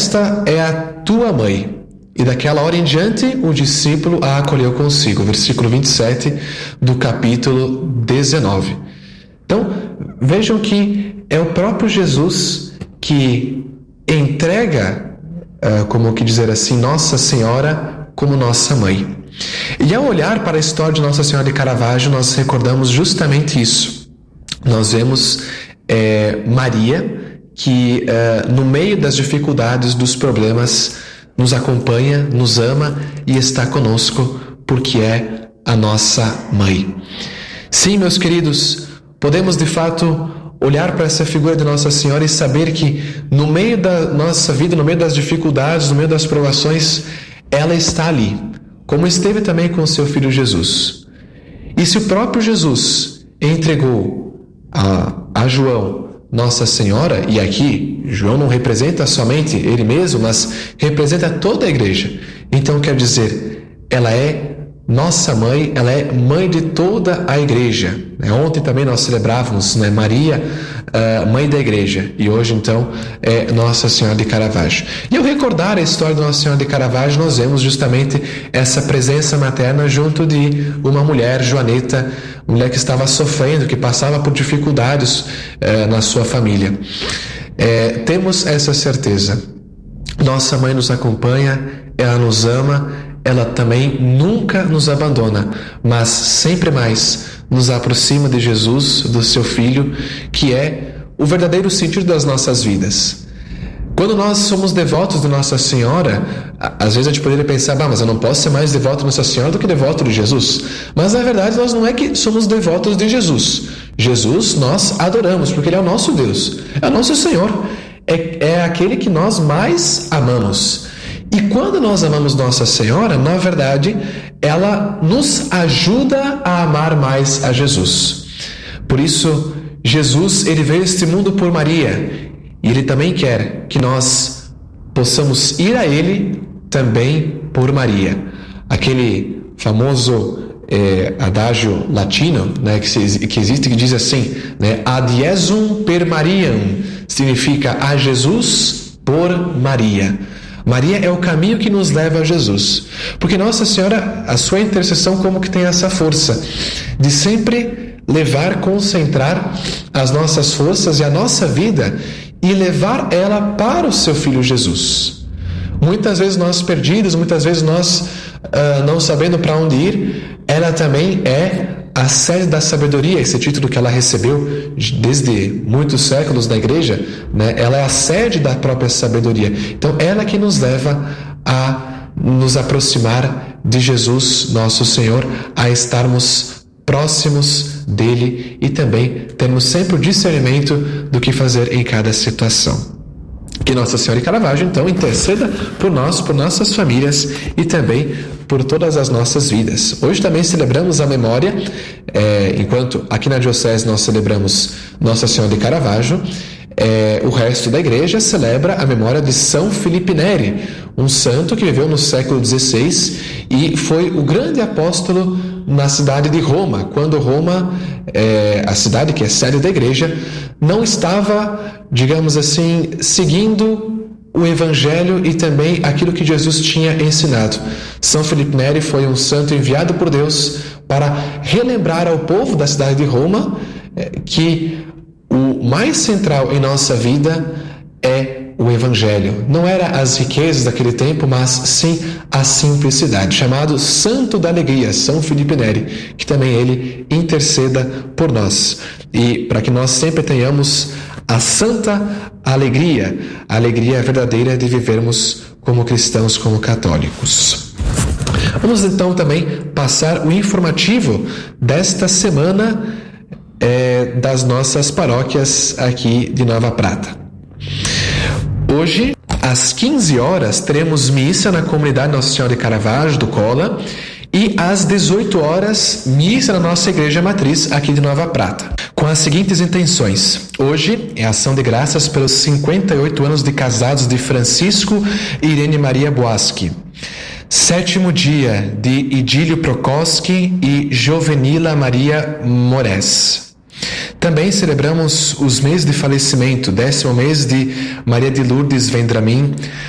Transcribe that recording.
esta é a tua mãe. E daquela hora em diante, o discípulo a acolheu consigo. Versículo 27 do capítulo 19. Então, vejam que é o próprio Jesus que entrega, como que dizer assim, Nossa Senhora como nossa mãe. E ao olhar para a história de Nossa Senhora de Caravaggio, nós recordamos justamente isso. Nós vemos Maria, que no meio das dificuldades, dos problemas, nos acompanha, nos ama e está conosco, porque é a nossa mãe. Sim, meus queridos, podemos de fato olhar para essa figura de Nossa Senhora e saber que no meio da nossa vida, no meio das dificuldades, no meio das provações, ela está ali, como esteve também com o seu filho Jesus. E se o próprio Jesus entregou a João Nossa Senhora, e aqui João não representa somente ele mesmo, mas representa toda a igreja, então quer dizer, ela é nossa mãe, ela é mãe de toda a igreja. Ontem também nós celebrávamos, Maria, mãe da igreja, e hoje então é Nossa Senhora de Caravaggio. E ao recordar a história de Nossa Senhora de Caravaggio, nós vemos justamente essa presença materna junto de uma mulher, Joaneta, mulher que estava sofrendo, que passava por dificuldades na sua família. Temos essa certeza. Nossa mãe nos acompanha, ela nos ama, ela também nunca nos abandona, mas sempre mais nos aproxima de Jesus, do seu Filho, que é o verdadeiro sentido das nossas vidas. Quando nós somos devotos de Nossa Senhora, às vezes a gente poderia pensar, mas eu não posso ser mais devoto de Nossa Senhora do que devoto de Jesus. Mas na verdade nós não é que somos devotos de Jesus. Jesus nós adoramos, porque Ele é o nosso Deus, é o nosso Senhor, é aquele que nós mais amamos. E quando nós amamos Nossa Senhora, na verdade, ela nos ajuda a amar mais a Jesus. Por isso, Jesus, ele veio a este mundo por Maria, e ele também quer que nós possamos ir a ele também por Maria. Aquele famoso adágio latino, que existe, que diz assim, ad Jesum per Mariam, significa a Jesus por Maria. Maria é o caminho que nos leva a Jesus, porque Nossa Senhora, a sua intercessão como que tem essa força de sempre levar, concentrar as nossas forças e a nossa vida e levar ela para o seu Filho Jesus. Muitas vezes nós perdidos, muitas vezes nós não sabendo para onde ir, ela também é a sede da sabedoria, esse título que ela recebeu desde muitos séculos na igreja, ela é a sede da própria sabedoria. Então, ela que nos leva a nos aproximar de Jesus, nosso Senhor, a estarmos próximos dele e também termos sempre o discernimento do que fazer em cada situação. Que Nossa Senhora de Caravaggio, então, interceda por nós, por nossas famílias e também por todas as nossas vidas. Hoje também celebramos a memória, enquanto aqui na Diocese nós celebramos Nossa Senhora de Caravaggio, o resto da igreja celebra a memória de São Filipe Neri, um santo que viveu no século XVI e foi o grande apóstolo na cidade de Roma, quando Roma, a cidade que é sede da igreja, não estava, digamos assim, seguindo o Evangelho e também aquilo que Jesus tinha ensinado. São Filipe Neri foi um santo enviado por Deus para relembrar ao povo da cidade de Roma que o mais central em nossa vida é o Evangelho. Não era as riquezas daquele tempo, mas sim a simplicidade. Chamado Santo da Alegria, São Filipe Neri, que também ele interceda por nós. E para que nós sempre tenhamos a santa alegria, a alegria verdadeira de vivermos como cristãos, como católicos. Vamos então também passar o informativo desta semana das nossas paróquias aqui de Nova Prata. Hoje, às 15 horas, teremos missa na comunidade Nossa Senhora de Caravaggio, do Cola, e às 18 horas, missa na nossa igreja matriz aqui de Nova Prata, com as seguintes intenções. Hoje é ação de graças pelos 58 anos de casados de Francisco e Irene Maria Boaschi. 7º dia de Idílio Prokoski e Jovenila Maria Mores. Também celebramos os meses de falecimento, 10º mês de Maria de Lourdes Vendramin,